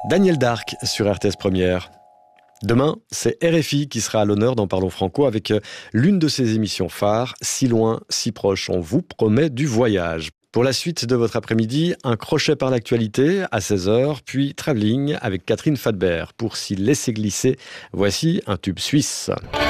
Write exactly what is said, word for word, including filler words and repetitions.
Daniel Darc sur R T S Première. Demain, c'est R F I qui sera à l'honneur dans Parlons Franco avec l'une de ses émissions phares, Si loin, si proche. On vous promet du voyage. Pour la suite de votre après-midi, un crochet par l'actualité à seize heures, puis Travelling avec Catherine Fadbert. Pour s'y laisser glisser, voici un tube suisse.